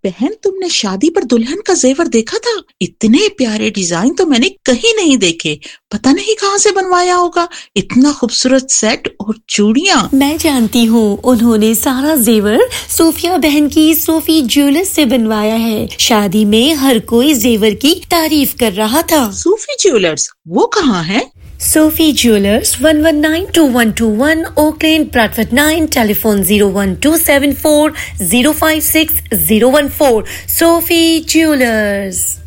बहन, तुमने शादी पर दुल्हन का जेवर देखा था? इतने प्यारे डिजाइन तो मैंने कहीं नहीं देखे। पता नहीं कहाँ से बनवाया होगा। इतना खूबसूरत सेट और चूड़ियां। मैं जानती हूँ, उन्होंने सारा जेवर सोफिया बहन की सोफी ज्वेलर्स से बनवाया है। शादी में हर कोई जेवर की तारीफ कर रहा था। सूफी ज्वेलर्स, वो कहाँ है? Sophie Jewelers, 1192121 Oakland, Bradford 9, telephone 01274 056 014. Sophie Jewelers.